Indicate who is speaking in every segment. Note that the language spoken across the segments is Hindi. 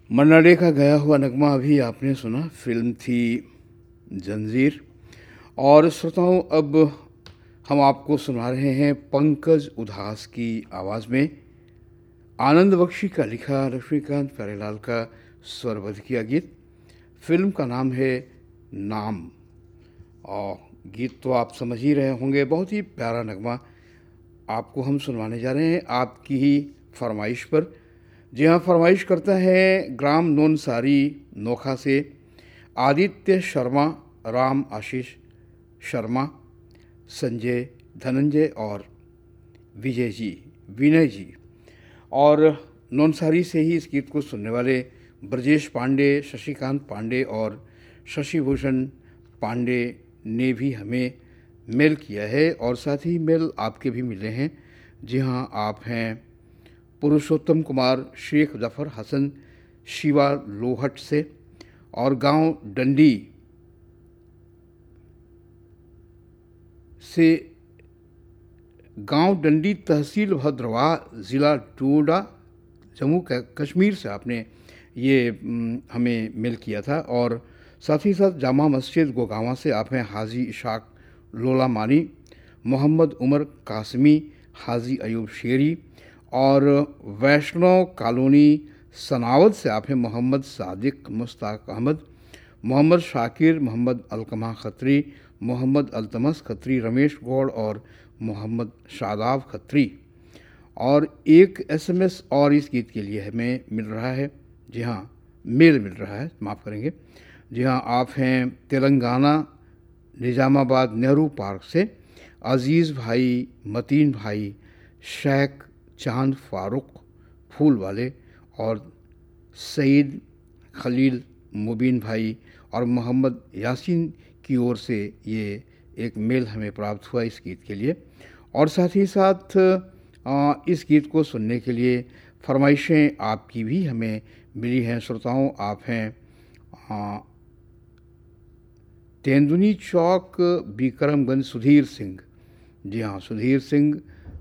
Speaker 1: मन्ना डे का गाया हुआ नगमा अभी आपने सुना। फिल्म थी जंजीर। और श्रोताओं, अब हम आपको सुना रहे हैं पंकज उधास की आवाज़ में आनंद बख्शी का लिखा, लक्ष्मीकांत प्यारेलाल का स्वरबद्ध किया गीत। फिल्म का नाम है नाम। और गीत तो आप समझ ही रहे होंगे, बहुत ही प्यारा नगमा आपको हम सुनवाने जा रहे हैं आपकी ही फरमाइश पर। जी हाँ, फरमाइश करता है ग्राम नोनसारी नोखा से आदित्य शर्मा, राम आशीष शर्मा, संजय, धनंजय और विनय जी। और नौनसारी से ही इस गीत को सुनने वाले ब्रजेश पांडे, शशिकांत पांडे और शशिभूषण पांडे ने भी हमें मेल किया है। और साथ ही मेल आपके भी मिले हैं। जी हाँ, आप हैं पुरुषोत्तम कुमार, शेख जफ़र हसन, शिवा लोहट से और गांव डंडी तहसील भद्रवाह, ज़िला डोडा, जम्मू कश्मीर से आपने ये हमें मेल किया था। और साथ ही साथ जामा मस्जिद गोगावा से आप हैं हाजी इशाक लोला मानी, मोहम्मद उमर कासमी, हाजी अयूब शेरी। और वैष्णव कॉलोनी सनावद से आप हैं मोहम्मद सादिक मुश्ताक अहमद, मोहम्मद शाकिर, मोहम्मद अलकमा खत्री, मोहम्मद अल्तमस खत्री, रमेश गौड़ और मोहम्मद शादाब खत्री। और एक एसएमएस और इस गीत के लिए हमें मिल रहा है। जी हाँ, मेल मिल रहा है, माफ़ करेंगे। जी हाँ, आप हैं तेलंगाना निज़ामाबाद नेहरू पार्क से अज़ीज़ भाई, मतीन भाई, शेख चांद फारूक फूल वाले और सईद खलील मुबीन भाई और मोहम्मद यासीन की ओर से ये एक मेल हमें प्राप्त हुआ इस गीत के लिए। और साथ ही साथ इस गीत को सुनने के लिए फरमाइशें आपकी भी हमें मिली हैं। श्रोताओं, आप हैं तेंदुनी चौक, बिक्रमगंज, सुधीर सिंह। जी हाँ, सुधीर सिंह,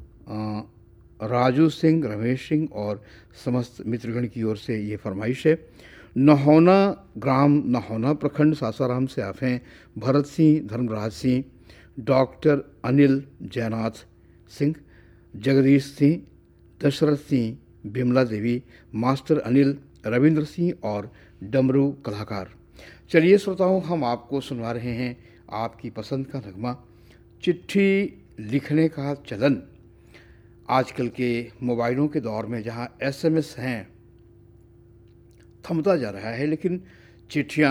Speaker 1: राजू सिंह, रमेश सिंह और समस्त मित्रगण की ओर से ये फरमाइश है। नहोना ग्राम नहोना प्रखंड सासाराम से आप हैं भरत सिंह, धर्मराज सिंह, डॉक्टर अनिल जयनाथ सिंह, जगदीश सिंह, दशरथ सिंह, बिमला देवी, मास्टर अनिल, रविंद्र सिंह और डमरू कलाकार। चलिए श्रोताओं, हम आपको सुनवा रहे हैं आपकी पसंद का नगमा। चिट्ठी लिखने का चलन आजकल के मोबाइलों के दौर में जहां एसएमएस हैं थमता जा रहा है, लेकिन चिट्ठियां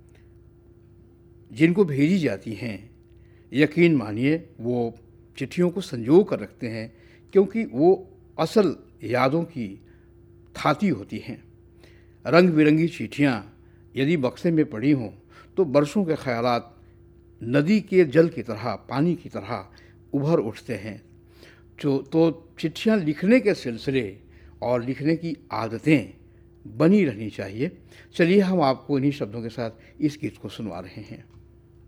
Speaker 1: जिनको भेजी जाती हैं, यकीन मानिए वो चिट्ठियों को संजो कर रखते हैं, क्योंकि वो असल यादों की थाती होती हैं। रंग बिरंगी चिट्ठियां यदि बक्से में पड़ी हों तो बरसों के ख्यालात नदी के जल की तरह, पानी की तरह उभर उठते हैं। तो चिट्ठियां लिखने के सिलसिले और लिखने की आदतें बनी रहनी चाहिए। चलिए हम आपको इन्हीं शब्दों के साथ इस गीत को सुनवा रहे हैं।